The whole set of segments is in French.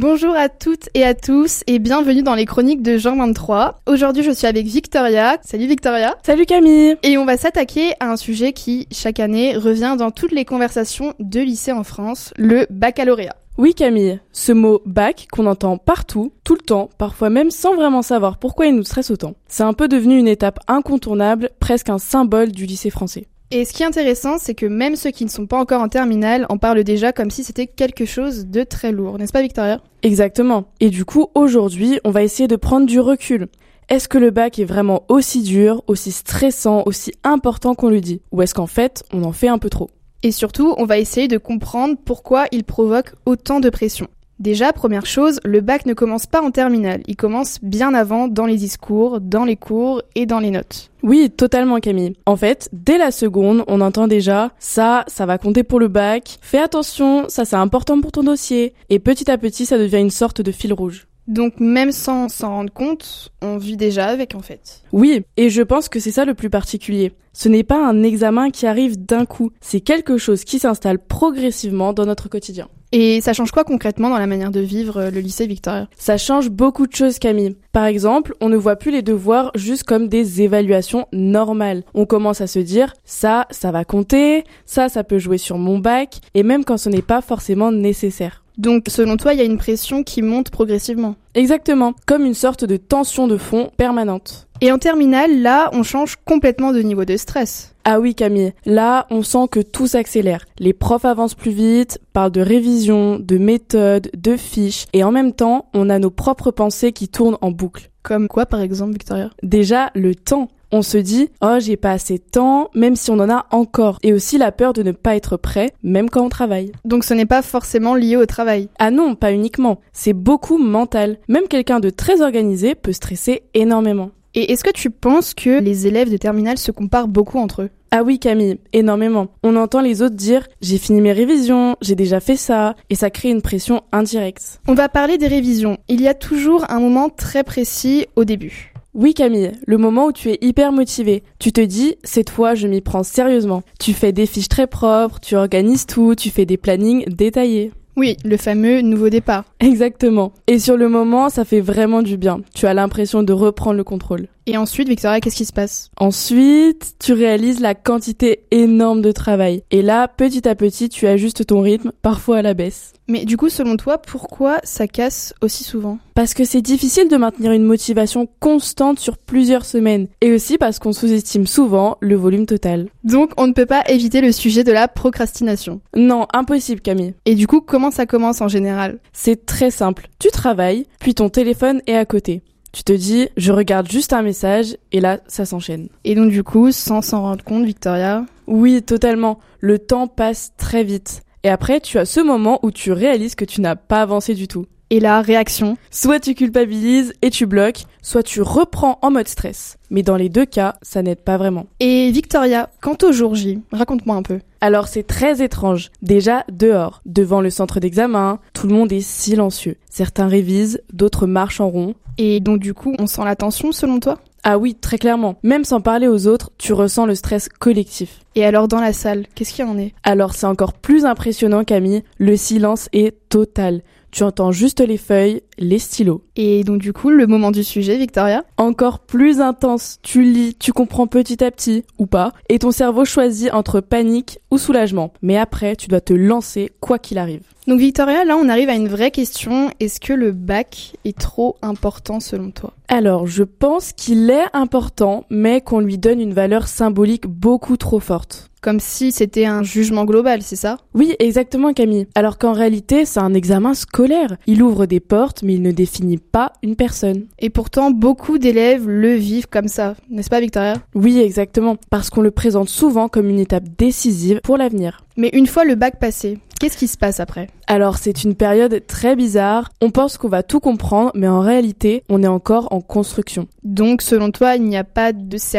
Bonjour à toutes et à tous et bienvenue dans les chroniques de Jean 23. Aujourd'hui, je suis avec Victoria. Salut Victoria. Salut Camille. Et on va s'attaquer à un sujet qui, chaque année, revient dans toutes les conversations de lycée en France, le baccalauréat. Oui Camille, ce mot bac qu'on entend partout, tout le temps, parfois même sans vraiment savoir pourquoi il nous stresse autant. C'est un peu devenu une étape incontournable, presque un symbole du lycée français. Et ce qui est intéressant, c'est que même ceux qui ne sont pas encore en terminale en parlent déjà comme si c'était quelque chose de très lourd, n'est-ce pas Victoria ? Exactement. Et du coup, aujourd'hui, on va essayer de prendre du recul. Est-ce que le bac est vraiment aussi dur, aussi stressant, aussi important qu'on le dit ? Ou est-ce qu'en fait, on en fait un peu trop ? Et surtout, on va essayer de comprendre pourquoi il provoque autant de pression. Déjà, première chose, le bac ne commence pas en terminale, il commence bien avant dans les discours, dans les cours et dans les notes. Oui, totalement Camille. En fait, dès la seconde, on entend déjà « ça va compter pour le bac, fais attention, ça c'est important pour ton dossier » et petit à petit, ça devient une sorte de fil rouge. Donc même sans s'en rendre compte, on vit déjà avec en fait. Oui, et je pense que c'est ça le plus particulier. Ce n'est pas un examen qui arrive d'un coup, c'est quelque chose qui s'installe progressivement dans notre quotidien. Et ça change quoi concrètement dans la manière de vivre le lycée Victoria ? Ça change beaucoup de choses Camille. Par exemple, on ne voit plus les devoirs juste comme des évaluations normales. On commence à se dire ça va compter, ça peut jouer sur mon bac, et même quand ce n'est pas forcément nécessaire. Donc, selon toi, il y a une pression qui monte progressivement. Exactement, comme une sorte de tension de fond permanente. Et en terminale, là, on change complètement de niveau de stress. Ah oui Camille, là, on sent que tout s'accélère. Les profs avancent plus vite, parlent de révision, de méthode, de fiches, et en même temps, on a nos propres pensées qui tournent en boucle. Comme quoi, par exemple, Victoria ? Déjà, le temps. On se dit « oh, j'ai pas assez de temps », même si on en a encore. Et aussi la peur de ne pas être prêt, même quand on travaille. Donc ce n'est pas forcément lié au travail. Ah non, pas uniquement. C'est beaucoup mental. Même quelqu'un de très organisé peut stresser énormément. Et est-ce que tu penses que les élèves de terminale se comparent beaucoup entre eux ? Ah oui Camille, énormément. On entend les autres dire « j'ai fini mes révisions, j'ai déjà fait ça » et ça crée une pression indirecte. On va parler des révisions. Il y a toujours un moment très précis au début. Oui Camille, le moment où tu es hyper motivé. Tu te dis, cette fois je m'y prends sérieusement. Tu fais des fiches très propres, tu organises tout, tu fais des plannings détaillés. Oui, le fameux nouveau départ. Exactement. Et sur le moment, ça fait vraiment du bien. Tu as l'impression de reprendre le contrôle. Et ensuite, Victoria, qu'est-ce qui se passe ? Ensuite, tu réalises la quantité énorme de travail. Et là, petit à petit, tu ajustes ton rythme, parfois à la baisse. Mais du coup, selon toi, pourquoi ça casse aussi souvent ? Parce que c'est difficile de maintenir une motivation constante sur plusieurs semaines. Et aussi parce qu'on sous-estime souvent le volume total. Donc, on ne peut pas éviter le sujet de la procrastination. Non, impossible Camille. Et du coup, comment ça commence en général ? C'est très simple. Tu travailles, puis ton téléphone est à côté. Tu te dis, je regarde juste un message, et là, ça s'enchaîne. Et donc du coup, sans s'en rendre compte, Victoria ? Oui, totalement. Le temps passe très vite. Et après, tu as ce moment où tu réalises que tu n'as pas avancé du tout. Et la réaction ? Soit tu culpabilises et tu bloques, soit tu reprends en mode stress. Mais dans les deux cas, ça n'aide pas vraiment. Et Victoria, quant au jour J, raconte-moi un peu. Alors c'est très étrange. Déjà, dehors, devant le centre d'examen, tout le monde est silencieux. Certains révisent, d'autres marchent en rond. Et donc du coup, on sent la tension selon toi ? Ah oui, très clairement. Même sans parler aux autres, tu ressens le stress collectif. Et alors dans la salle, qu'est-ce qu'il y en est ? Alors c'est encore plus impressionnant Camille, le silence est total. Tu entends juste les feuilles, les stylos. Et donc du coup, le moment du sujet, Victoria ? Encore plus intense. Tu lis, tu comprends petit à petit, ou pas, et ton cerveau choisit entre panique ou soulagement. Mais après, tu dois te lancer quoi qu'il arrive. Donc Victoria, là on arrive à une vraie question. Est-ce que le bac est trop important selon toi ? Alors, je pense qu'il est important, mais qu'on lui donne une valeur symbolique beaucoup trop forte. Comme si c'était un jugement global, c'est ça ? Oui, exactement Camille. Alors qu'en réalité, c'est un examen scolaire. Il ouvre des portes, mais il ne définit pas une personne. Et pourtant, beaucoup d'élèves le vivent comme ça, n'est-ce pas Victoria ? Oui, exactement. Parce qu'on le présente souvent comme une étape décisive pour l'avenir. Mais une fois le bac passé, qu'est-ce qui se passe après ? Alors, c'est une période très bizarre. On pense qu'on va tout comprendre, mais en réalité, on est encore en construction. Donc, selon toi, il n'y a pas de certitude ?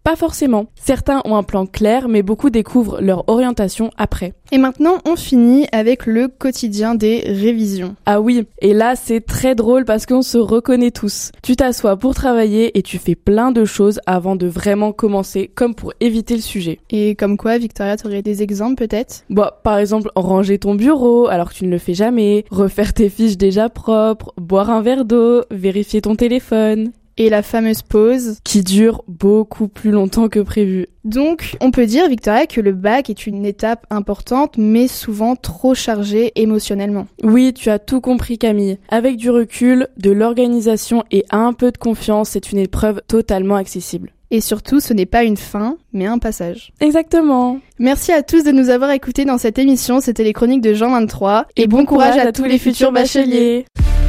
Pas forcément. Certains ont un plan clair, mais beaucoup découvrent leur orientation après. Et maintenant, on finit avec le quotidien des révisions. Ah oui, et là c'est très drôle parce qu'on se reconnaît tous. Tu t'assois pour travailler et tu fais plein de choses avant de vraiment commencer, comme pour éviter le sujet. Et comme quoi, Victoria, t'aurais des exemples peut-être ? Bon, par exemple, ranger ton bureau alors que tu ne le fais jamais, refaire tes fiches déjà propres, boire un verre d'eau, vérifier ton téléphone. Et la fameuse pause qui dure beaucoup plus longtemps que prévu. Donc, on peut dire, Victoria, que le bac est une étape importante, mais souvent trop chargée émotionnellement. Oui, tu as tout compris, Camille. Avec du recul, de l'organisation et un peu de confiance, c'est une épreuve totalement accessible. Et surtout, ce n'est pas une fin, mais un passage. Exactement. Merci à tous de nous avoir écoutés dans cette émission. C'était les chroniques de Jean 23. Et bon courage à tous les futurs bacheliers.